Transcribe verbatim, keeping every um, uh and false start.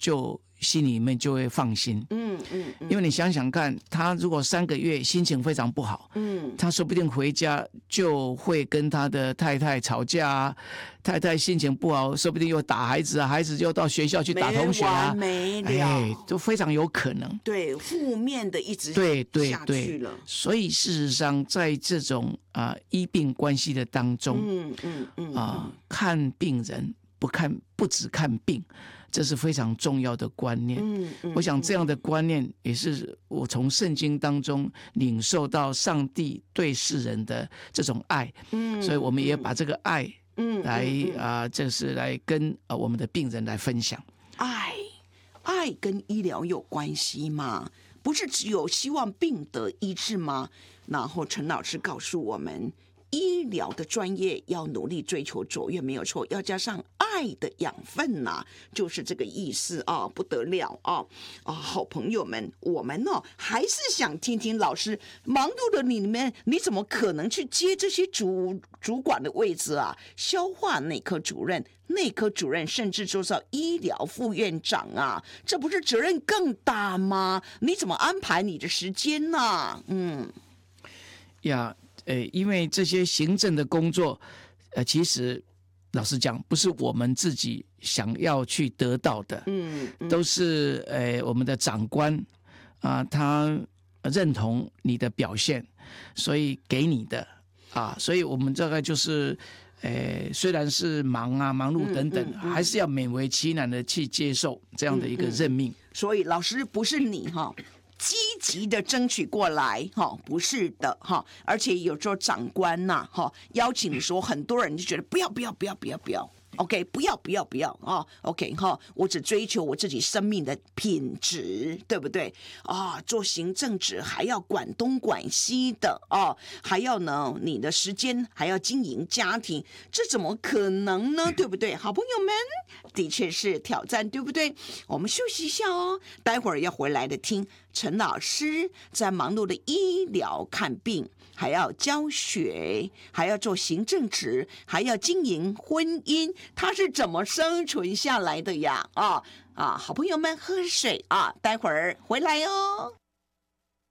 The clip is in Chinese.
就心里面就会放心。 嗯嗯嗯， 因为你想想看，他如果三个月心情非常不好， 嗯， 他说不定回家就会跟他的太太吵架啊，太太心情不好，说不定又打孩子啊，孩子就到学校去打同学啊， 没完没了， 哎，都非常有可能。 对，负面的一直对对下去对了。 所以事实上，在这种啊、呃、医病关系的当中， 嗯嗯嗯啊、呃，看病人不看不只看病，这是非常重要的观念。 嗯嗯， 我想这样的观念也是我从圣经当中领受到上帝对世人的这种爱。嗯，所以我们也把这个爱，嗯，来啊、呃，这是来跟呃我们的病人来分享。 爱，爱跟医疗有关系吗？不是只有希望病得医治吗？然后陈老师告诉我们，医疗的专业要努力追求卓越，没有错，要加上爱的养分呐、啊，就是这个意思啊，不得了啊！啊，好朋友们，我们呢、哦、还是想听听老师，忙碌的你里面，你怎么可能去接这些主主管的位置啊？消化内科主任、内科主任，甚至就是医疗副院长啊，这不是责任更大吗？你怎么安排你的时间呢、啊？嗯， 呀。呃，因为这些行政的工作，呃，其实老实讲，不是我们自己想要去得到的， 嗯，嗯都是呃我们的长官啊、呃，他认同你的表现，所以给你的啊，所以我们大概就是，呃，虽然是忙啊、忙碌等等，嗯嗯嗯、还是要勉为其难的去接受这样的一个任命。嗯嗯、 所以老师不是你哈。积极的争取过来，哈，不是的，哈，而且有时候长官呐、啊，哈，邀请的时候，很多人就觉得不要，不要，不要，不要，不要 ，OK， 不要，不要，不要啊 ，OK， 哈，我只追求我自己生命的品质，对不对？啊，做行政职还要管东管西的啊，还要呢，你的时间还要经营家庭，这怎么可能呢？对不对？好朋友们，的确是挑战，对不对？我们休息一下哦，待会儿要回来的听。陈老师在忙碌的医疗看病，还要教学，还要做行政职，还要经营婚姻，他是怎么生存下来的呀？啊啊，好朋友们喝水啊，待会儿回来哦。